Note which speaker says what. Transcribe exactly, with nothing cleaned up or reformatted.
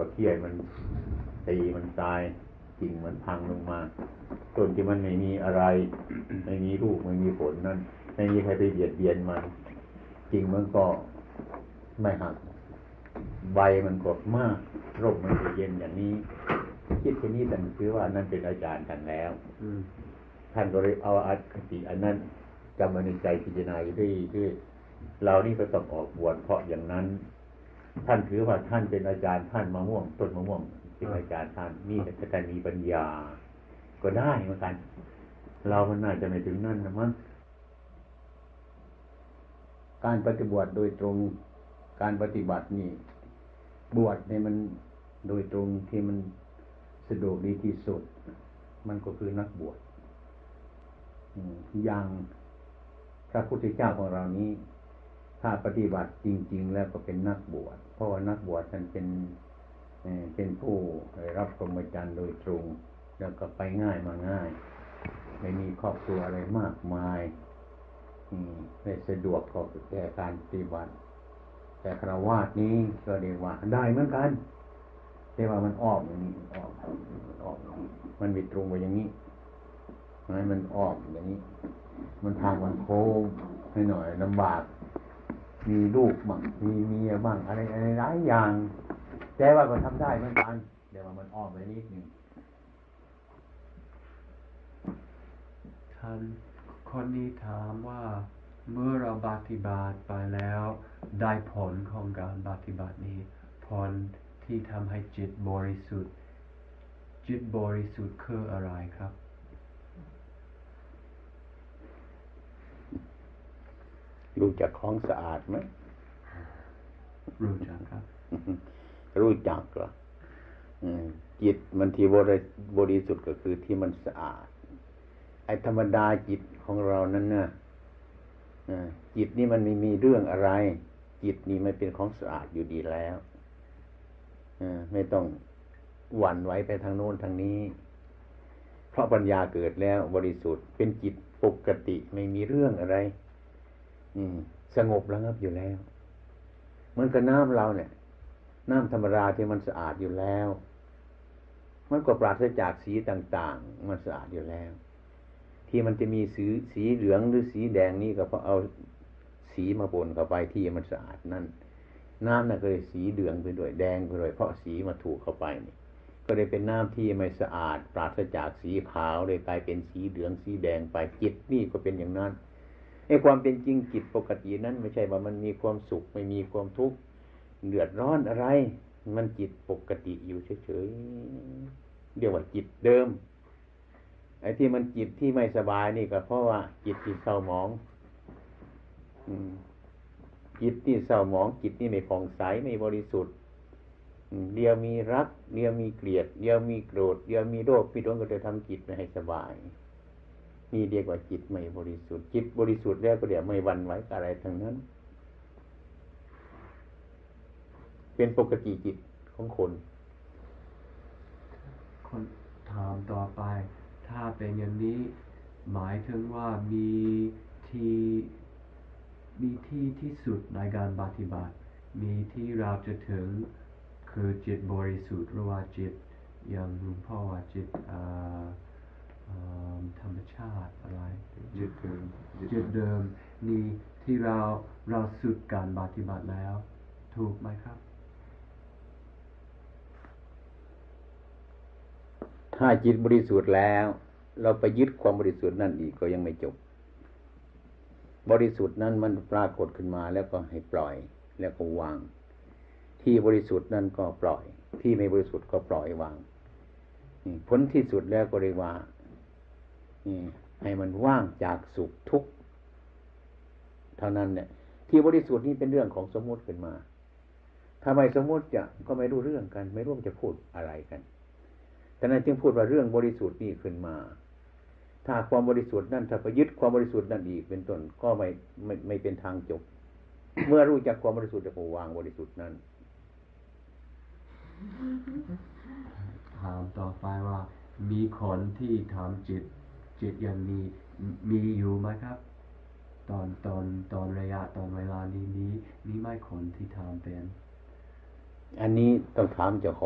Speaker 1: เคี่ยมันตีมันตายกิ่งมันพังลงมาต้นที่มันไม่มีอะไร ไม่มีลูกไม่มีผลนั่นไม่มีใครไปเบียดเบียนมันกิ่งมันก็ไม่หักใบมันก็มากร่มมันก็เย็นอย่างนี้คิดแค่นี้ท่านคือว่านั่นเป็นอาจารย์ท่านแล้วท่านก็เลยเอาอัตติอันนั้นจำมาในใจพิจารณาอยู่ด้วยด้วยเรานี่ก็ต้องออกบวชเพราะอย่างนั้นท่านถือว่าท่านเป็นอาจารย์ท่านมะม่วงต้นมะม่วงเป็นอาจารย์ท่านนี่แต่ท่านมีปัญญาก็ได้เหมือนกันเรามันน่าจะไม่ถึงนั่นนะมั้งการปฏิบัติโดยตรงการปฏิบัตินี่บวชเนี่ยมันโดยตรงที่มันสะดวกดีที่สุดมันก็คือนักบวชอย่างพระพุทธเจ้าของเรานี้ถ้าปฏิบัติจริงๆแล้วก็เป็นนักบวชเพราะว่านักบวชท่านเป็นเป็นผู้รับพรหมจรรย์โดยตรงแล้วก็ไปง่ายมาง่ายไม่มีครอบครัวอะไรมากมายไม่สะดวกก็แก่การปฏิบัติแต่ฆราวาสนี้ก็เรียกว่าได้เหมือนกันแต่ว่ามันออกอย่างนี้ออกออกมันมีตรงไปอย่างนี้ให้มันออกอย่างนี้มันทางมันโค้งให้หน่อยลำบากมีลูกบ้างมีเมียบ้างอะไรอะไรหลายอย่างแต่ว่าก็ทำได้เหมือนกันเดี๋ยวมันออกไปนิดนึง
Speaker 2: ท่านคนนี้ถามว่าเมื่อเราปฏิบัติไปแล้วได้ผลของการปฏิบัตินี้ผลที่ทำให้จิตบริสุทธิ์จิตบริสุทธิ์คืออะไรครับ
Speaker 1: รู้จักของสะอาดไหม
Speaker 2: รู้จักครับ
Speaker 1: รู้จักเหรอจิตมันที่บริสุทธิ์ก็คือที่มันสะอาดไอ้ธรรมดาจิตของเรานั้นน่ะจิตนี่มันไม่มีเรื่องอะไรจิตนี่มันเป็นของสะอาดอยู่ดีแล้วไม่ต้องหวั่นไหวไปทางโน้นทางนี้เพราะปัญญาเกิดแล้วบริสุทธิ์เป็นจิตปกติไม่มีเรื่องอะไรสงบระงับอยู่แล้วเหมือนกับน้ำเราเนี่ยน้ำธรรมดาที่มันสะอาดอยู่แล้วมันก็ปราศจากสีต่างๆมันสะอาดอยู่แล้วที่มันจะมีสีสีเหลืองหรือสีแดงนี่ก็เพราะเอาสีมาปนเข้าไปที่มันสะอาดนั่นน้ำน่ะก็เลยสีเหลืองไปด้วยแดงไปด้วยเพราะสีมาถูกเข้าไปนี่ก็เลยเป็นน้ำที่ไม่สะอาดปราศจากสีขาวเลยกลายเป็นสีเหลืองสีแดงไปจิตนี่ก็เป็นอย่างนั้นไอ้ความเป็นจริงจิตปกตินั้นไม่ใช่ว่ามันมีความสุขไม่มีความทุกข์เดือดร้อนอะไรมันจิตปกติอยู่เฉยๆเรียกว่าจิตเดิมไอ้ที่มันจิตที่ไม่สบายนี่ก็เพราะว่าจิตที่เศร้าหมองจิตที่เศร้าหมองจิตนี่ไม่ผ่องใสไม่บริสุทธิ์เดี๋ยวมีรักเดี๋ยวมีเกลียดเดี๋ยวมีโกรธเดี๋ยวมีโรคพิษร้อนก็จะทำจิตไม่ให้สบายนี่เรียกว่าจิตไม่บริสุทธิ์จิตบริสุทธิ์แล้วก็เดี๋ยวไม่หวั่นไหวกับอะไรทั้งนั้นเป็นปกติจิตของคน
Speaker 2: คนถามต่อไปถ้าเป็นอย่างนี้หมายถึงว่ามีที่มีที่ที่สุดในการปฏิบัติมีที่เราจะถึงคือจิตบริสุทธิ์หรือว่าจิตอย่างหลวงพ่อว่าจิตธรรมชาติอะไรจิตเดิมจิตเดิมนี่ที่เราเราสุดการปฏิบัติแล้วถูกไหมครับ
Speaker 1: ถ้าจิตบริสุทธิ์แล้วเราไปยึดความบริสุทธิ์นั่นอีกก็ยังไม่จบบริสุทธิ์นั้นมันปรากฏขึ้นมาแล้วก็ให้ปล่อยแล้วก็วางที่บริสุทธิ์นั่นก็ปล่อยที่ไม่บริสุทธิ์ก็ปล่อยวางผลที่สุดแล้วก็เรียกว่าให้มันว่างจากสุขทุกข์เท่านั้นเนี่ยที่บริสุทธิ์นี่เป็นเรื่องของสมมุติขึ้นมาถ้าไม่สมมุติจะก็ไม่รู้เรื่องกันไม่รู้จะพูดอะไรกันแต่นั้นจึงพูดว่าเรื่องบริสุทธิ์นี่ขึ้นมาถ้าความบริสุทธิ์นั่นถ้าไปยึดความบริสุทธิ์นั่นอีกเป็นต้นก็ไม่ไม่ไม่เป็นทางจบ เมื่อรู้จักความบริสุทธิ์จะวางบริสุทธิ์นั้น
Speaker 2: ถามต่อไปว่ามีคนที่ทำจิตจิตอย่างนี้มีอยู่ไหมครับตอนตอนตอนระยะตอนเวลานี้มีมีไหมคนที่ทำเป็น
Speaker 1: อันนี้ต้องถามเจ้าของ